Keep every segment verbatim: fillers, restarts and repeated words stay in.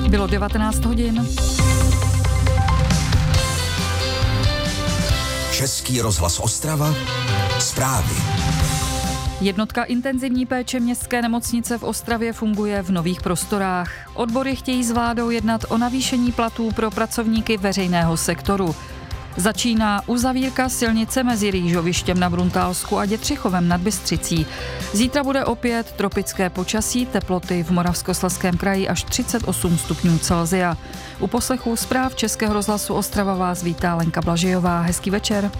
Bylo devatenáct hodin. Český rozhlas Ostrava. Zprávy. Jednotka intenzivní péče městské nemocnice v Ostravě funguje v nových prostorách. Odbory chtějí s vládou jednat o navýšení platů pro pracovníky veřejného sektoru. Začíná uzavírka silnice mezi Rýžovištěm na Bruntálsku a Dětřichovem nad Bystřicí. Zítra bude opět tropické počasí, teploty v Moravskoslezském kraji až třicet osm stupňů Celsia. U poslechu zpráv Českého rozhlasu Ostrava vás vítá Lenka Blažejová. Hezký večer.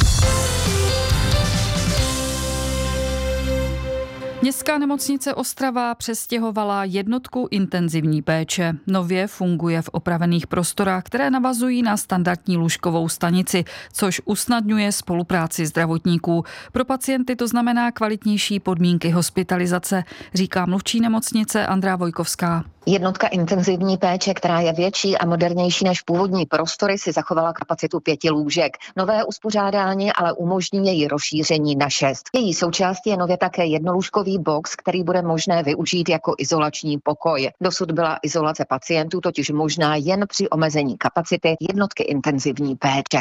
Městská nemocnice Ostrava přestěhovala jednotku intenzivní péče. Nově funguje v opravených prostorách, které navazují na standardní lůžkovou stanici, což usnadňuje spolupráci zdravotníků. Pro pacienty to znamená kvalitnější podmínky hospitalizace, říká mluvčí nemocnice Andrea Vojkovská. Jednotka intenzivní péče, která je větší a modernější než původní prostory, si zachovala kapacitu pěti lůžek. Nové uspořádání ale umožní její rozšíření na šest. Její součástí je nově také jednolůžkový box, který bude možné využít jako izolační pokoj. Dosud byla izolace pacientů totiž možná jen při omezení kapacity jednotky intenzivní péče.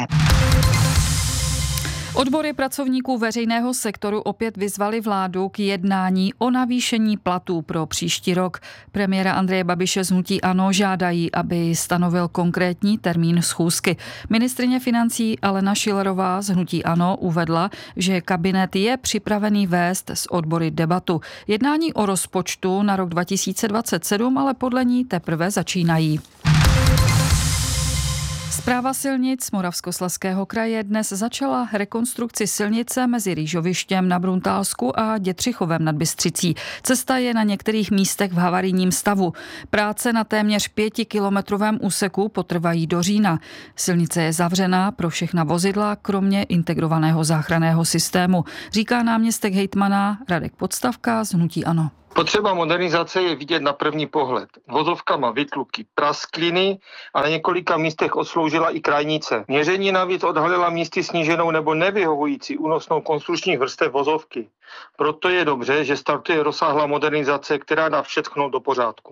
Odbory pracovníků veřejného sektoru opět vyzvali vládu k jednání o navýšení platů pro příští rok. Premiéra Andreje Babiše z hnutí ANO žádají, aby stanovil konkrétní termín schůzky. Ministryně financí Alena Schillerová z hnutí ANO uvedla, že kabinet je připravený vést s odbory debatu. Jednání o rozpočtu na rok dva tisíce dvacet sedm ale podle ní teprve začínají. Správa silnic Moravskoslezského kraje dnes začala rekonstrukci silnice mezi Rýžovištěm na Bruntálsku a Dětřichovem nad Bystřicí. Cesta je na některých místech v havarijním stavu. Práce na téměř pětikilometrovém úseku potrvají do října. Silnice je zavřená pro všechna vozidla, kromě integrovaného záchranného systému, říká náměstek hejtmana Radek Podstavka z hnutí ANO. Potřeba modernizace je vidět na první pohled. Vozovka má vytluky, praskliny a na několika místech odsloužila i krajnice. Měření navíc odhalila místy sníženou nebo nevyhovující únosnou konstrukční vrstev vozovky. Proto je dobře, že startuje rozsáhlá modernizace, která dá všechno do pořádku.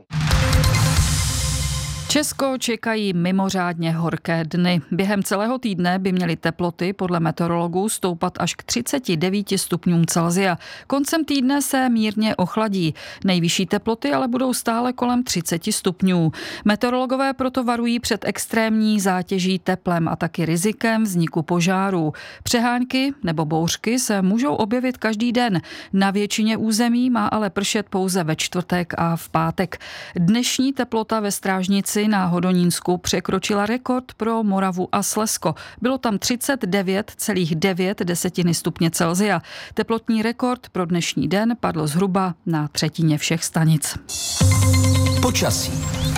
Česko čekají mimořádně horké dny. Během celého týdne by měly teploty podle meteorologů stoupat až k třiceti devíti stupňům Celsia. Koncem týdne se mírně ochladí. Nejvyšší teploty ale budou stále kolem třiceti stupňů. Meteorologové proto varují před extrémní zátěží teplem a taky rizikem vzniku požárů. Přehánky nebo bouřky se můžou objevit každý den. Na většině území má ale pršet pouze ve čtvrtek a v pátek. Dnešní teplota ve Strážnici na Hodonínsku překročila rekord pro Moravu a Slezsko. Bylo tam třicet devět celá devět desetiny stupně Celsia. Teplotní rekord pro dnešní den padl zhruba na třetině všech stanic. Počasí.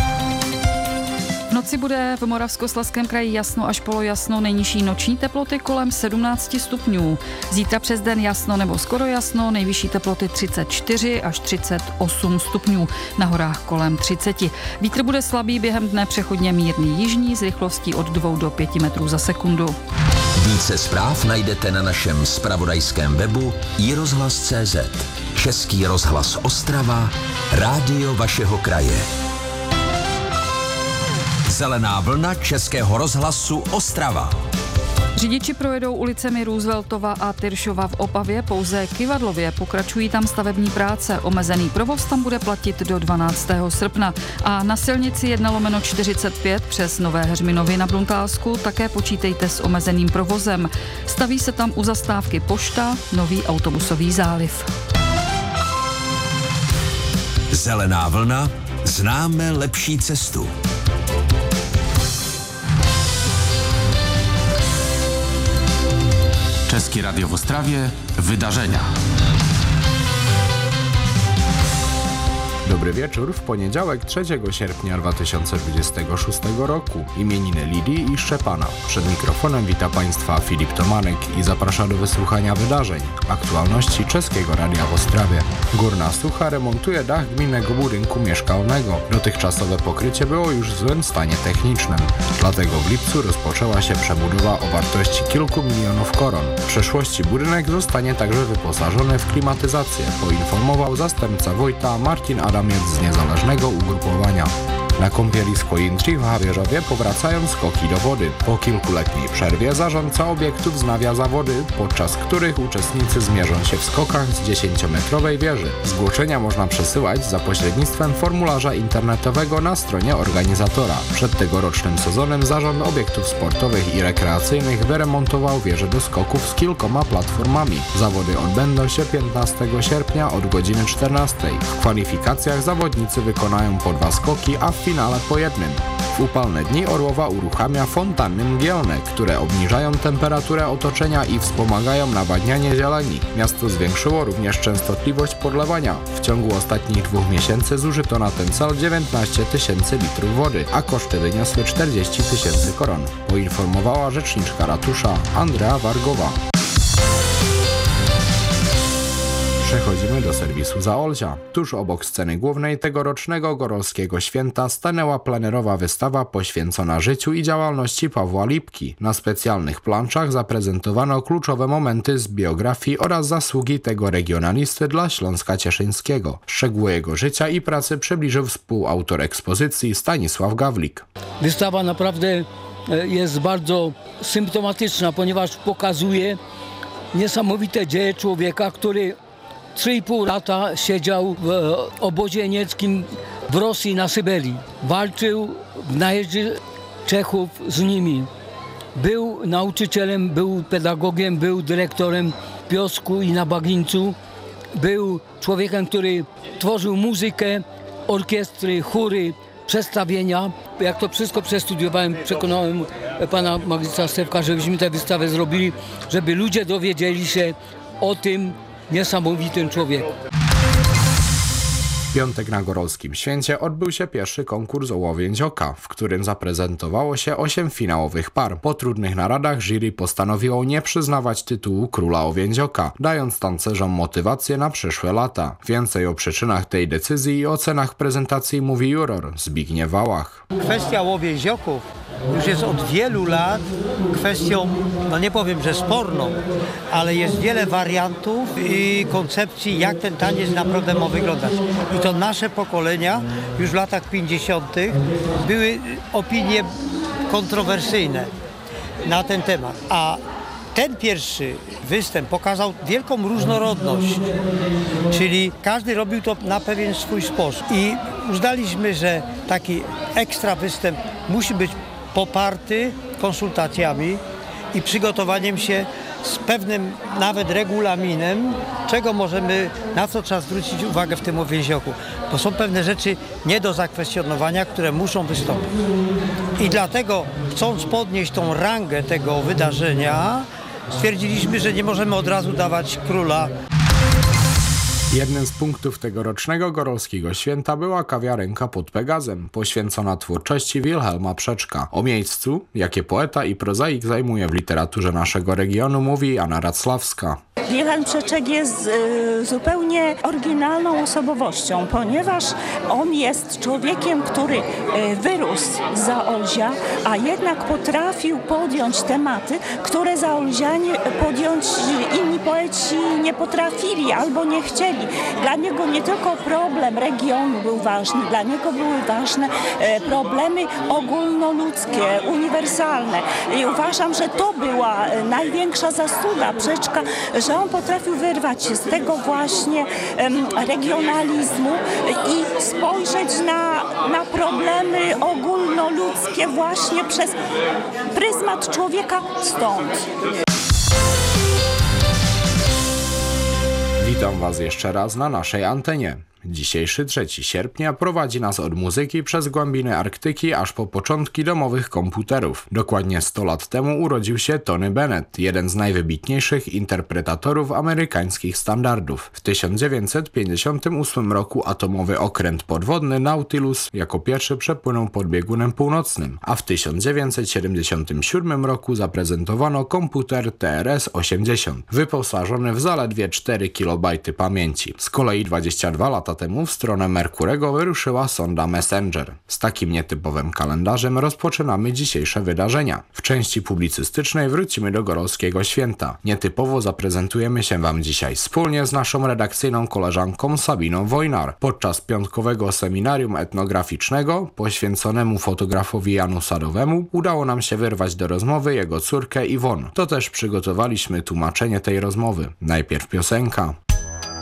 V noci bude v Moravskoslezském kraji jasno až polojasno, nejnižší noční teploty kolem sedmnácti stupňů. Zítra přes den jasno nebo skoro jasno, nejvyšší teploty třicet čtyři až třicet osm stupňů, na horách kolem třiceti. Vítr bude slabý, během dne přechodně mírný jižní s rychlostí od dvou do pěti metrů za sekundu. Více zpráv najdete na našem zpravodajském webu i rozhlas tečka cé zet. Český rozhlas Ostrava, rádio vašeho kraje. Zelená vlna Českého rozhlasu Ostrava. Řidiči projedou ulicemi Rooseveltova a Tyršova v Opavě, pouze Kyvadlově. Pokračují tam stavební práce. Omezený provoz tam bude platit do dvanáctého srpna. A na silnici jedna lomeno čtyřicet pět přes Nové Heřminovy na Bruntálsku také počítejte s omezeným provozem. Staví se tam u zastávky Pošta nový autobusový záliv. Zelená vlna, známe lepší cestu. České Radio w Ostrawie. Wydarzenia. Dobry wieczór, w poniedziałek trzeciego sierpnia dwa tysiące dwudziestego szóstego roku. Imieniny Lidii i Szczepana. Przed mikrofonem wita Państwa Filip Tomanek i zaprasza do wysłuchania wydarzeń. Aktualności Czeskiego Radia w Ostrawie. Górna Sucha remontuje dach gminnego budynku mieszkalnego. Dotychczasowe pokrycie było już w złym stanie technicznym. Dlatego w lipcu rozpoczęła się przebudowa o wartości kilku milionów koron. W przyszłości budynek zostanie także wyposażony w klimatyzację, poinformował zastępca wójta Martin Adamiec z Niezależnego Ugrupowania. Na kąpielisku Intri w Habierzowie powracają skoki do wody. Po kilkuletniej przerwie zarządca obiektu wznawia zawody, podczas których uczestnicy zmierzą się w skokach z dziesięciometrowej wieży. Zgłoszenia można przesyłać za pośrednictwem formularza internetowego na stronie organizatora. Przed tegorocznym sezonem zarząd obiektów sportowych i rekreacyjnych wyremontował wieżę do skoków z kilkoma platformami. Zawody odbędą się piętnastego sierpnia od godziny czternastej. W kwalifikacjach zawodnicy wykonają po dwa skoki, a w finale po jednym. W upalne dni Orłowa uruchamia fontanny mgielne, które obniżają temperaturę otoczenia i wspomagają nawadnianie zieleni. Miasto zwiększyło również częstotliwość podlewania. W ciągu ostatnich dwóch miesięcy zużyto na ten cel dziewiętnaście tysięcy litrów wody, a koszty wyniosły czterdzieści tysięcy koron, poinformowała rzeczniczka ratusza Andrea Wargowa. Przechodzimy do serwisu Zaolzia. Tuż obok sceny głównej tegorocznego Gorolskiego Święta stanęła plenerowa wystawa poświęcona życiu i działalności Pawła Lipki. Na specjalnych planszach zaprezentowano kluczowe momenty z biografii oraz zasługi tego regionalisty dla Śląska Cieszyńskiego. Szczegóły jego życia i pracy przybliżył współautor ekspozycji Stanisław Gawlik. Wystawa naprawdę jest bardzo symptomatyczna, ponieważ pokazuje niesamowite dzieje człowieka, który trzy i pół lata siedział w obozie niemieckim w Rosji na Syberii. Walczył w najeździe Czechów z nimi. Był nauczycielem, był pedagogiem, był dyrektorem w Piosku i na Bagińcu. Był człowiekiem, który tworzył muzykę, orkiestry, chóry, przedstawienia. Jak to wszystko przestudiowałem, przekonałem pana magistra Stefka, żebyśmy tę wystawę zrobili, żeby ludzie dowiedzieli się o tym niesamowitym człowieku. W piątek na Gorolskim Święcie odbył się pierwszy konkurs Ołowień Oka, w którym zaprezentowało się osiem finałowych par. Po trudnych naradach jury postanowiło nie przyznawać tytułu Króla Owięzioka, dając tancerzom motywację na przyszłe lata. Więcej o przyczynach tej decyzji i ocenach prezentacji mówi juror Zbigniew Wałach. Kwestia łowięzioków już jest od wielu lat kwestią, no nie powiem, że sporną, ale jest wiele wariantów i koncepcji, jak ten taniec naprawdę ma wyglądać. I to nasze pokolenia już w latach pięćdziesiątych były opinie kontrowersyjne na ten temat. A ten pierwszy występ pokazał wielką różnorodność, czyli każdy robił to na pewien swój sposób. I uznaliśmy, że taki ekstra występ musi być poparty konsultacjami i przygotowaniem się z pewnym nawet regulaminem, czego możemy, na co trzeba zwrócić uwagę w tym owięzioku. Bo są pewne rzeczy nie do zakwestionowania, które muszą wystąpić. I dlatego, chcąc podnieść tą rangę tego wydarzenia, stwierdziliśmy, że nie możemy od razu dawać króla. Jednym z punktów tegorocznego Gorolskiego Święta była kawiarenka pod Pegazem, poświęcona twórczości Wilhelma Przeczka. O miejscu, jakie poeta i prozaik zajmuje w literaturze naszego regionu, mówi Anna Racławska. Wilhelm Przeczek jest y, zupełnie oryginalną osobowością, ponieważ on jest człowiekiem, który y, wyrósł z Zaolzia, a jednak potrafił podjąć tematy, które zaolzianie podjąć inni poeci nie potrafili albo nie chcieli. Dla niego nie tylko problem regionu był ważny, dla niego były ważne y, problemy ogólnoludzkie, uniwersalne. I uważam, że to była y, największa zasługa Przeczka, że on potrafił wyrwać się z tego właśnie um, regionalizmu i spojrzeć na, na problemy ogólnoludzkie właśnie przez pryzmat człowieka stąd. Witam Was jeszcze raz na naszej antenie. Dzisiejszy trzeciego sierpnia prowadzi nas od muzyki przez głębiny Arktyki aż po początki domowych komputerów. Dokładnie sto lat temu urodził się Tony Bennett, jeden z najwybitniejszych interpretatorów amerykańskich standardów. W tysiąc dziewięćset pięćdziesiątym ósmym roku atomowy okręt podwodny Nautilus jako pierwszy przepłynął pod biegunem północnym, a w tysiąc dziewięćset siedemdziesiątym siódmym roku zaprezentowano komputer T R S osiemdziesiąt, wyposażony w zaledwie cztery kilobajty pamięci. Z kolei dwadzieścia dwa lata lata temu w stronę Merkurego wyruszyła sonda Messenger. Z takim nietypowym kalendarzem rozpoczynamy dzisiejsze wydarzenia. W części publicystycznej wrócimy do Gorolskiego Święta. Nietypowo zaprezentujemy się Wam dzisiaj wspólnie z naszą redakcyjną koleżanką Sabiną Wojnar. Podczas piątkowego seminarium etnograficznego poświęconemu fotografowi Janu Sadowemu udało nam się wyrwać do rozmowy jego córkę Iwon. To też przygotowaliśmy tłumaczenie tej rozmowy. Najpierw piosenka.